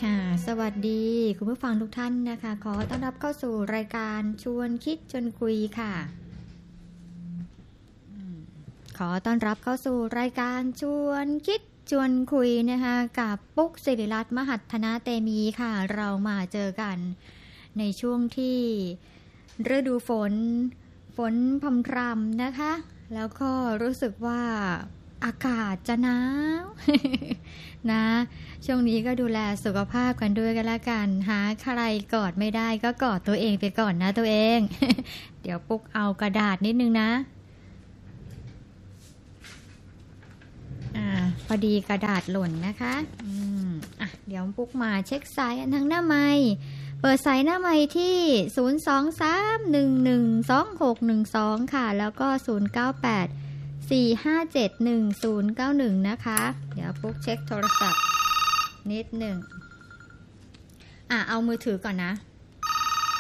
ค่ะสวัสดีคุณผู้ฟังทุกท่านนะคะขอต้อนรับเข้าสู่รายการชวนคิดชวนคุยค่ะขอต้อนรับเข้าสู่รายการชวนคิดชวนคุยนะคะกับปุ๊กศิริรัตน์มหัฒนาเตมีค่ะเรามาเจอกันในช่วงที่ฤดูฝนพรำๆนะคะแล้วก็รู้สึกว่าอากาศจะหนาวนะช่วงนี้ก็ดูแลสุขภาพกันด้วยกันละกันหาใครกอดไม่ได้ก็กอดตัวเองไปก่อนนะตัวเอง เดี๋ยวปุ๊กเอากระดาษนิดนึงนะพอดีกระดาษหล่นนะคะเดี๋ยวปุ๊กมาเช็คสายทางหน้าไมค์เปิดสายหน้าไมค์ที่023112612ค่ะแล้วก็0984571091นะคะเดี๋ยวปุ๊กเช็คโทรศัพท์นิดหนึ่งเอามือถือก่อนนะ